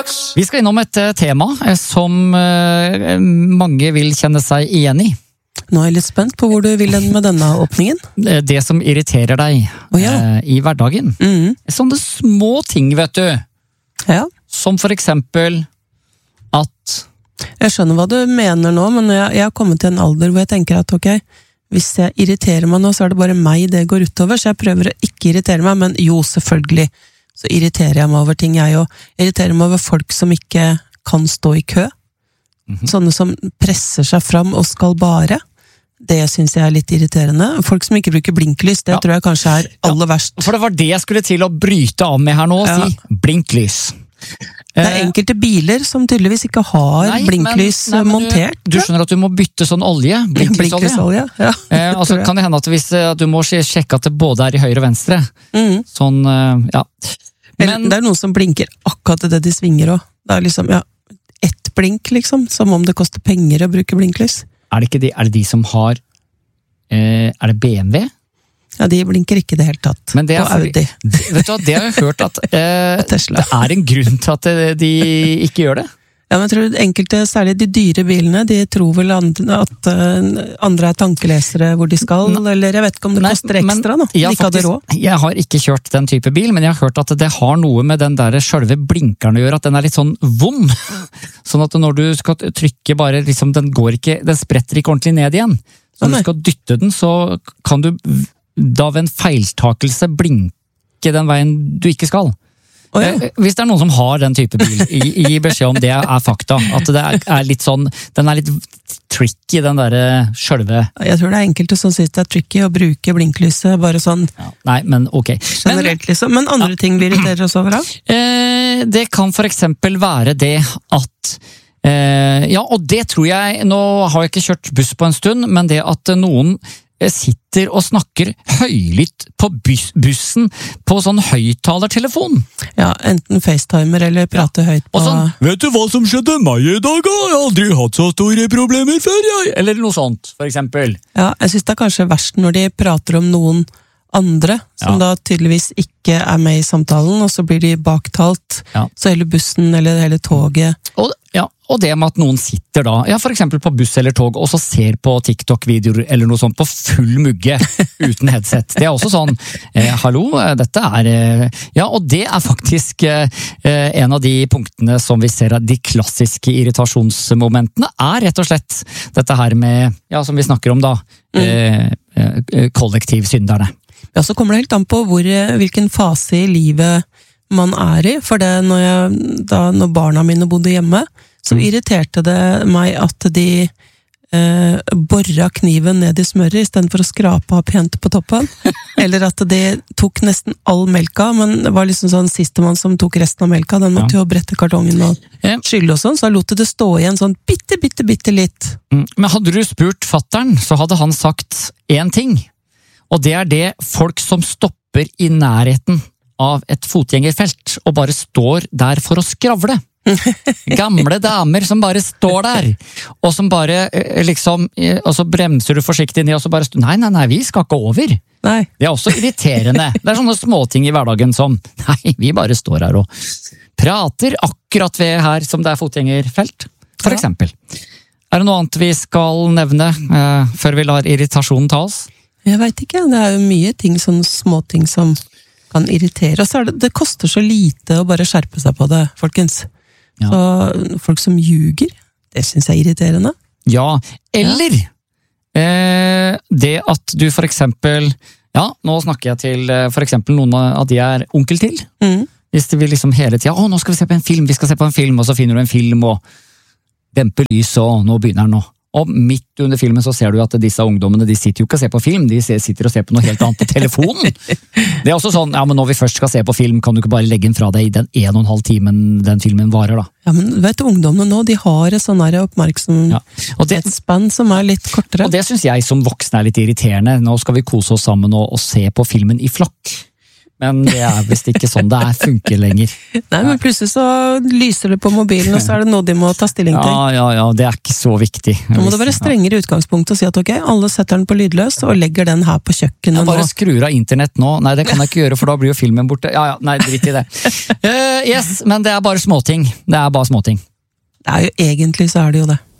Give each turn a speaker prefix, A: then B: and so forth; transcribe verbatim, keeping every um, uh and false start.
A: Vi skal innom et tema som mange vil kjenne seg igjen i.
B: Nå er jeg litt spent på hvor du vil med denne åpningen.
A: Det som irriterer deg
B: oh, ja.
A: i hverdagen.
B: Mm.
A: Sånne små ting, vet du.
B: Ja.
A: Som for eksempel at...
B: Jeg skjønner hva du mener nå, men jeg, jeg har kommet til en alder hvor jeg tenker at ok, hvis jeg irriterer meg nå, så er det bare meg det går utover, så jeg prøver å ikke irritere meg, men jo, selvfølgelig, så irriterer jeg meg over ting jeg jo. Jeg irriterer meg over folk som ikke kan stå i kø. Mm-hmm. Sånne som presser seg fram og skal bare. Det synes jeg er litt irriterende. Folk som ikke bruker blinklys, det ja. tror jeg kanskje er aller ja. verst.
A: For det var det jeg skulle til å bryte av med her nå, og ja. si blinklys.
B: Det er enkelte biler som tydeligvis ikke har nei, blinklys men, nei, men montert.
A: Du, du skjønner at du må bytte sånn olje, blinklys-olje.
B: Blinklys-olje, ja.
A: Eh, altså kan det hende at hvis at du må sjekke at det både er i høyre og venstre.
B: Mm.
A: Sånn, ja.
B: Men det er noen som blinker akkurat det de svinger også. Det er liksom, ja, ett blink liksom, som om det koster penger å bruke blinklys.
A: Er det ikke de, er det de som har, eh, er det B M W?
B: Ja, de blinker ikke det helt tatt.
A: Men det er fordi,
B: Audi.
A: Vet du hva, det har jeg hørt at eh, det er en grunn til at de ikke gjør det.
B: Ja, men jeg tror enkelte, særlig de dyre bilene, de tror vel andre, at andre er tankelesere hvor de skal, Nei. eller jeg vet ikke om det Nei, koster ekstra nå,
A: ja,
B: de ikke hadde råd.
A: Jeg har ikke kjørt den type bil, men jeg har hørt at det har noe med den der selve blinkeren å gjøre, at den er litt sånn vond. Sånn at når du skal trykke bare, liksom, den går ikke, den spretter ikke ordentlig ned igjen. Så når du skal dytte den, så kan du da ved en feiltakelse blinke den veien du ikke skal. Oh, ja. Hvis det er noen som har den type bil, gi, gi beskjed om det er fakta. At det er, er litt sånn, den er litt tricky, den der sjølve...
B: Jeg tror det er enkelte som synes det er tricky å bruke blinklyset, bare sånn...
A: Ja, nei, men ok.
B: Generelt liksom. Men andre ja. ting vi irriterer oss over da?
A: Eh, det kan for eksempel være det at... Eh, ja, og det tror jeg... Nå har jeg ikke kjørt buss på en stund, men det at noen... sitter og snakker høylytt på bus bussen på sånn høyttalertelefon.
B: Ja, enten FaceTimer eller prate høyt på...
A: Og sånn, vet du hva som skjedde meg i dag? Jeg har aldri hatt så store problemer før, jeg. Eller noe sånt, for eksempel.
B: Ja, jeg synes det er kanskje verst når de prater om noen andre, som ja. da tydeligvis ikke er med i samtalen, og så blir de baktalt, ja. så hele bussen eller hele toget.
A: Og, ja, og det med at noen sitter da, ja, for eksempel på buss eller tog, og så ser på TikTok-videoer eller noe sånt på full mugge, uten headset. Det er også sånn, eh, hallo, dette er, eh, ja, og det er faktisk eh, en av de punktene som vi ser av de klassiske irritasjonsmomentene, er rett og slett dette her med, ja, som vi snakker om da, eh, eh, kollektivsynderne.
B: Ja, så kommer det helt an på hvor, hvilken fase i livet man er i, for det når, jeg, da, når barna mine bodde hjemme, så irriterte det meg at de eh, borra kniven ned i smøret i stedet for å skrape av pent på toppen, eller at de tok nesten all melka, men det var liksom sånn sistemann som tok resten av melka, den måtte jo brette kartongen og skylle og sånn, så lot det stå igjen sånn bitte, bitte, bitte litt.
A: Men hadde du spurt fatteren, så hadde han sagt én ting, og det er det folk som stopper i nærheten av et fotgjengerfelt, og bare står der for å skravle. Gamle damer som bare står der, og som bare liksom, og så bremser du forsiktig ned, og så bare, nei, nei, nei, vi skal ikke over.
B: Nei.
A: Det er også irriterende. Det er sånne småting i hverdagen som, nei, vi bare står her og prater akkurat ved her som det er fotgjengerfelt, for eksempel. Er det noe annet vi skal nevne uh, før vi lar irritasjonen ta oss?
B: Jeg vet ikke, det er jo mye ting, sånne småting som kan irritere, og så er det, det koster så lite å bare skjerpe seg på det, folkens. Ja. Så folk som ljuger, det synes jeg er irriterende.
A: Ja, eller ja. Eh, det at du for eksempel, ja, nå snakker jeg til for eksempel noen av de er onkel til.
B: Mm.
A: Hvis de vil liksom hele tiden, å, nå skal vi se på en film, vi skal se på en film, og så finner du en film, og demper lys, og nå begynner den nå. Og midt under filmen så ser du at disse ungdommene, de sitter jo ikke og ser på film, de sitter og ser på noe helt annet på telefonen. Det er også sånn, ja, men når vi først skal se på film, kan du ikke bare legge den fra deg i den en og en halv timen den filmen varer da.
B: Ja, men vet du, ungdommene nå, de har et sånn her oppmerksomhetsspann ja. som er litt kortere.
A: Og det synes jeg som voksen er litt irriterende. Nå skal vi kose oss sammen og, og se på filmen i flokk. Men det er vist ikke sånn det er, funker lenger.
B: Nei, men plutselig så lyser det på mobilen, og så er det noe de må ta stilling til.
A: Ja, ja, ja, det er ikke så viktig.
B: Nå må det være strengere i utgangspunktet og si at ok, alle setter den på lydløs og legger den her på kjøkkenet
A: nå. Bare skrur av internett nå. Nei, det kan jeg ikke gjøre, for da blir jo filmen borte. Ja, ja, nei, dritt i det. Uh, yes, men det er bare småting. Det er bare småting.
B: Det er jo, egentlig så er det jo det.